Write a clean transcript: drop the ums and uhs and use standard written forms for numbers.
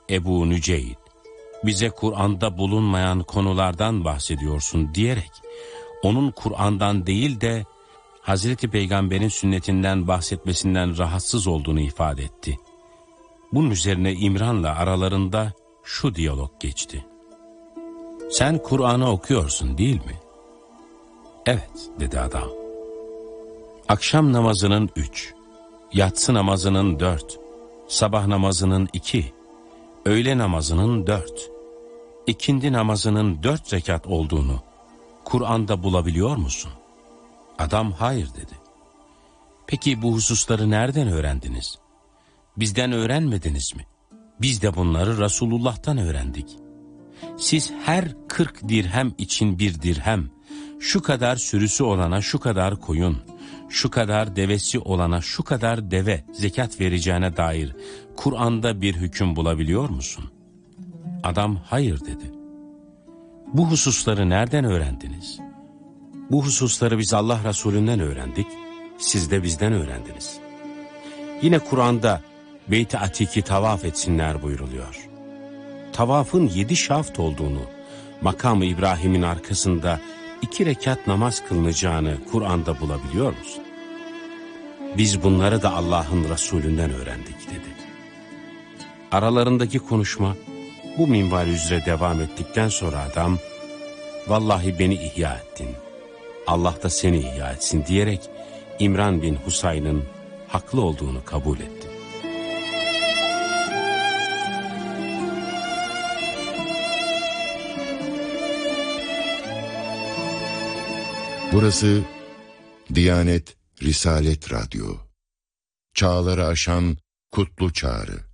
Ebu Nüceyd, bize Kur'an'da bulunmayan konulardan bahsediyorsun diyerek, onun Kur'an'dan değil de Hazreti Peygamber'in sünnetinden bahsetmesinden rahatsız olduğunu ifade etti. Bunun üzerine İmran'la aralarında şu diyalog geçti. Sen Kur'an'ı okuyorsun değil mi? Evet, dedi adam. Akşam namazının 3, yatsı namazının 4, sabah namazının 2, öğle namazının 4, ikindi namazının 4 rekat olduğunu Kur'an'da bulabiliyor musun? Adam hayır dedi. Peki bu hususları nereden öğrendiniz? Bizden öğrenmediniz mi? Biz de bunları Resulullah'tan öğrendik. Siz her 40 dirhem için bir dirhem, şu kadar sürüsü olana şu kadar koyun, şu kadar devesi olana şu kadar deve zekat vereceğine dair Kur'an'da bir hüküm bulabiliyor musun? Adam hayır dedi. Bu hususları nereden öğrendiniz? Bu hususları biz Allah Resulü'nden öğrendik, siz de bizden öğrendiniz. Yine Kur'an'da Beyt-i Atik'i tavaf etsinler buyruluyor. Tavafın 7 şaft olduğunu, makam-ı İbrahim'in arkasında 2 rekat namaz kılınacağını Kur'an'da bulabiliyor musun? Biz bunları da Allah'ın Resulünden öğrendik dedi. Aralarındaki konuşma bu minval üzere devam ettikten sonra adam, vallahi beni ihya ettin, Allah da seni ihya etsin diyerek İmran bin Husayn'ın haklı olduğunu kabul etti. Burası Diyanet Risalet Radyo. Çağları aşan kutlu çağrı.